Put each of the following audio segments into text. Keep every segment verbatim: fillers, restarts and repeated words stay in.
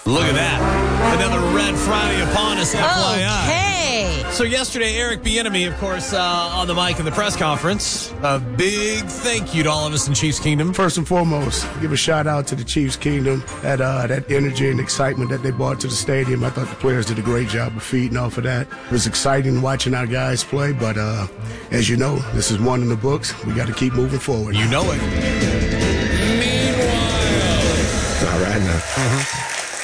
Look at that. Another Red Friday upon us, F Y I. Okay. So yesterday, Eric Bieniemy, of course, uh, on the mic in the press conference. A big thank you to all of us in Chiefs Kingdom. First and foremost, give a shout out to the Chiefs Kingdom. That uh, that energy and excitement that they brought to the stadium. I thought the players did a great job of feeding off of that. It was exciting watching our guys play, but uh, as you know, this is one in the books. We got to keep moving forward. You know it. Meanwhile. All right now. Uh-huh.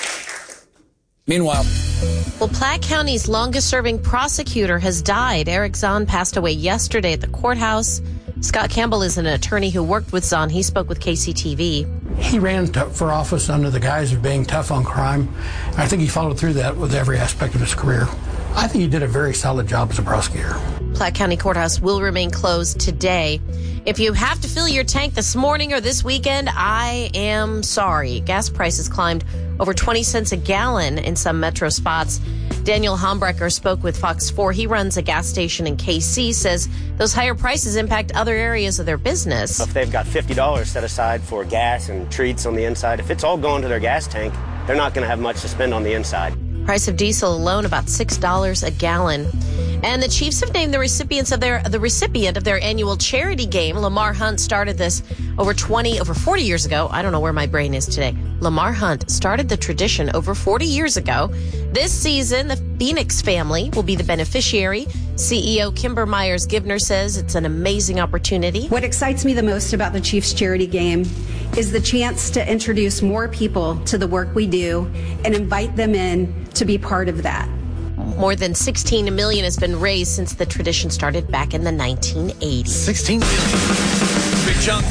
Meanwhile. Well, Platte County's longest-serving prosecutor has died. Eric Zahn passed away yesterday at the courthouse. Scott Campbell is an attorney who worked with Zahn. He spoke with K C T V. He ran t- for office under the guise of being tough on crime. I think he followed through that with every aspect of his career. I think he did a very solid job as a prosecutor. Platte County Courthouse will remain closed today. If you have to fill your tank this morning or this weekend, I am sorry. Gas prices climbed over twenty cents a gallon in some metro spots. Daniel Hombrecker spoke with Fox four. He runs a gas station in K C, says those higher prices impact other areas of their business. If they've got fifty dollars set aside for gas and treats on the inside, if it's all going to their gas tank, they're not going to have much to spend on the inside. Price of diesel alone about six dollars a gallon. And the Chiefs have named the recipients of their the recipient of their annual charity game. Lamar Hunt started this over twenty, over forty years ago. I don't know where my brain is today. Lamar Hunt started the tradition over forty years ago. This season, the Phoenix family will be the beneficiary. C E O Kimber Myers-Gibner says it's an amazing opportunity. What excites me the most about the Chiefs charity game is the chance to introduce more people to the work we do and invite them in to be part of that. More than sixteen million dollars has been raised since the tradition started back in the nineteen eighties. sixteen million dollars. Big chunk.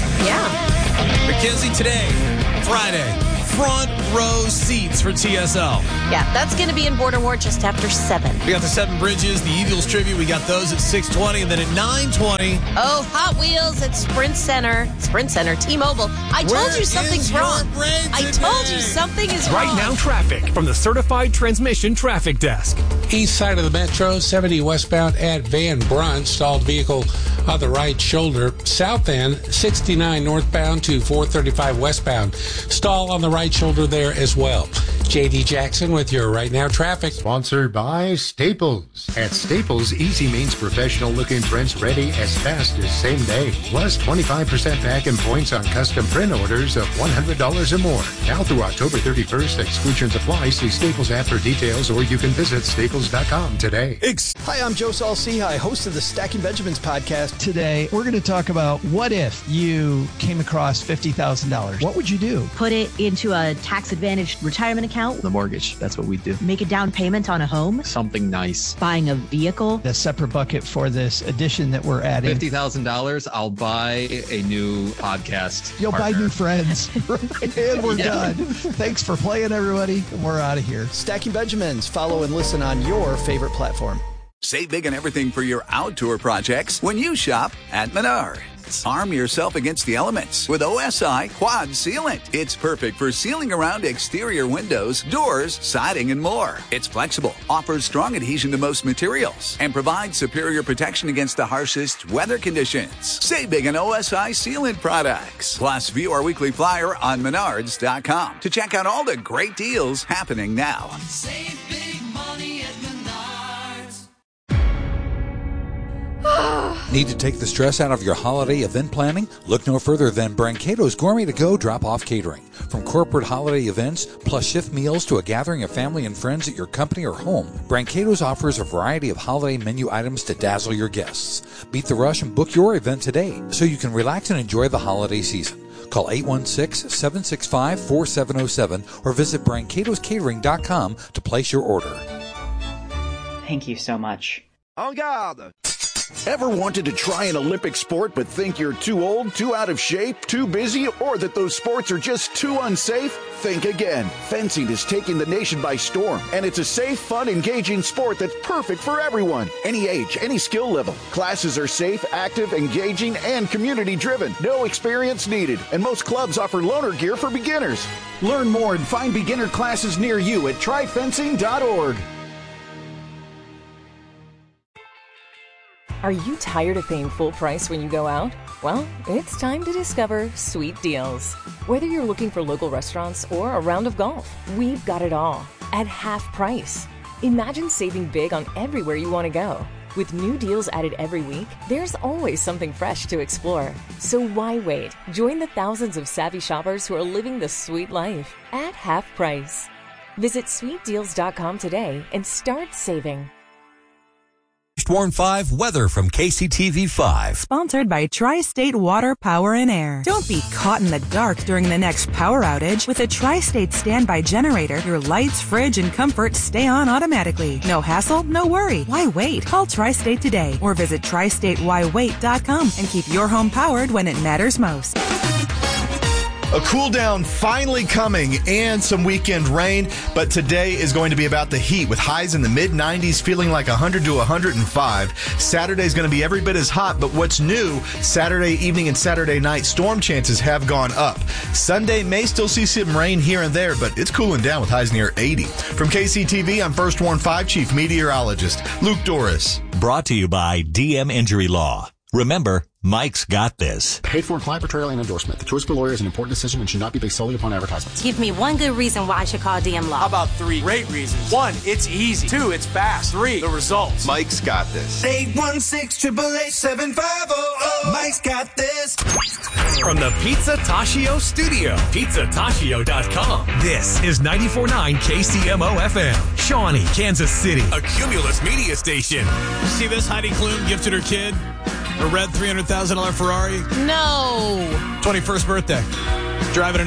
Yeah. Mackenzie, today, Friday, front row seats for T S L. Yeah, that's going to be in Border War just after seven. We got the Seven Bridges, the Eagles tribute. We got those at six twenty, and then at nine twenty. Oh, Hot Wheels at Sprint Center. Sprint Center, T-Mobile. I told Where you something's is your wrong. brain I today? told you something is Right wrong. now, traffic from the Certified Transmission Traffic Desk. East side of the metro, seventy westbound at Van Brunt, stalled vehicle on the right shoulder. South end, sixty-nine northbound to four thirty-five westbound, stall on the right shoulder there as well. J D Jackson with your Right Now traffic. Sponsored by Staples. At Staples, easy means professional-looking prints ready as fast as same day. Plus twenty-five percent back in points on custom print orders of one hundred dollars or more. Now through October thirty-first, exclusions apply. See Staples app for details, or you can visit staples dot com today. Hi, I'm Joe Saul-Sehy, host of the Stacking Benjamins podcast. Today, we're going to talk about what if you came across fifty thousand dollars. What would you do? Put it into a tax-advantaged retirement account. The mortgage. That's what we do. Make a down payment on a home. Something nice. Buying a vehicle. A separate bucket for this addition that we're adding. fifty thousand dollars, I'll buy a new podcast. You'll partner. buy new friends. And we're Yeah. done. Thanks for playing, everybody. And we're out of here. Stacking Benjamins. Follow and listen on your favorite platform. Save big on everything for your outdoor projects when you shop at Menards. Arm yourself against the elements with O S I Quad Sealant. It's perfect for sealing around exterior windows, doors, siding, and more. It's flexible, offers strong adhesion to most materials, and provides superior protection against the harshest weather conditions. Save big on O S I Sealant products. Plus, view our weekly flyer on menards dot com to check out all the great deals happening now. Save big money at Menards. Need to take the stress out of your holiday event planning? Look no further than Brancato's Gourmet to Go Drop-Off Catering. From corporate holiday events, plus shift meals to a gathering of family and friends at your company or home, Brancato's offers a variety of holiday menu items to dazzle your guests. Beat the rush and book your event today so you can relax and enjoy the holiday season. Call eight one six, seven six five, four seven zero seven or visit brancatos catering dot com to place your order. Thank you so much. En garde! Ever wanted to try an Olympic sport but think you're too old, too out of shape, too busy, or that those sports are just too unsafe? Think again. Fencing is taking the nation by storm, and it's a safe, fun, engaging sport that's perfect for everyone. Any age, any skill level. Classes are safe, active, engaging, and community-driven. No experience needed, and most clubs offer loaner gear for beginners. Learn more and find beginner classes near you at try fencing dot org. Are you tired of paying full price when you go out? Well, it's time to discover Sweet Deals. Whether you're looking for local restaurants or a round of golf, we've got it all at half price. Imagine saving big on everywhere you want to go. With new deals added every week, there's always something fresh to explore. So why wait? Join the thousands of savvy shoppers who are living the sweet life at half price. Visit sweet deals dot com today and start saving. Warn five weather from K C T V five. Sponsored by Tri-State Water, Power, and Air. Don't be caught in the dark during the next power outage. With a Tri-State standby generator, your lights, fridge, and comfort stay on automatically. No hassle, no worry. Why wait? Call Tri-State today or visit tri state why wait dot com and keep your home powered when it matters most. A cool down finally coming and some weekend rain, but today is going to be about the heat with highs in the mid nineties, feeling like one hundred to one hundred five. Saturday is going to be every bit as hot, but what's new, Saturday evening and Saturday night storm chances have gone up. Sunday may still see some rain here and there, but it's cooling down with highs near eighty. From K C T V, I'm First Warn five Chief Meteorologist Luke Doris. Brought to you by D M Injury Law. Remember, Mike's got this. Paid for in client portrayal and endorsement. The choice of a lawyer is an important decision and should not be based solely upon advertisements. Give me one good reason why I should call D M Law. How about three great reasons? One, it's easy. Two, it's fast. Three, the results. Mike's got this. eight one six, eight eight eight, seven five zero zero. Mike's got this. From the Pizza Tashio studio, pizza tashio dot com. This is ninety-four point nine K C M O F M, Shawnee, Kansas City, a Cumulus media station. See this? Heidi Klum gifted her kid a red three hundred thousand dollars Ferrari. No. twenty-first birthday. Driving an